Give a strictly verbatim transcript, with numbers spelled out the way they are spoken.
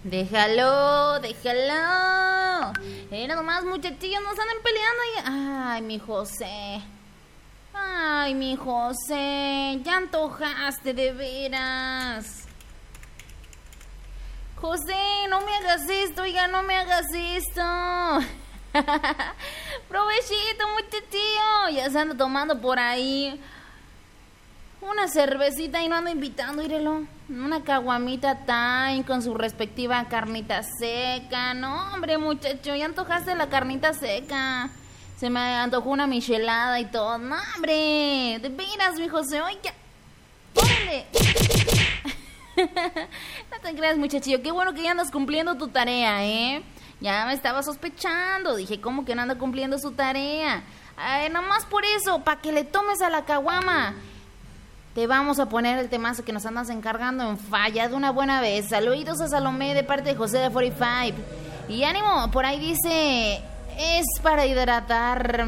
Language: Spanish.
Déjalo, déjalo. Era nomás, muchachillos, no se anden peleando. Ay, mi José. Ay, mi José. Ya antojaste de veras. José, no me hagas esto, oiga, no me hagas esto. Provechito, muchachillo. Ya se anda tomando por ahí una cervecita y no anda invitando, írelo. Una caguamita time con su respectiva carnita seca. No, hombre, muchacho, ya antojaste la carnita seca. Se me antojó una michelada y todo. No, hombre, de veras, mi José, oiga. ¡Órale! No te creas, muchachillo, qué bueno que ya andas cumpliendo tu tarea, ¿eh? Ya me estaba sospechando, dije, ¿cómo que no anda cumpliendo su tarea? Ay, nomás por eso, para que le tomes a la caguama. Te vamos a poner el temazo que nos andas encargando en falla de una buena vez. Saluditos a Salomé de parte de José de cuarenta y cinco. Y ánimo, por ahí dice, es para hidratar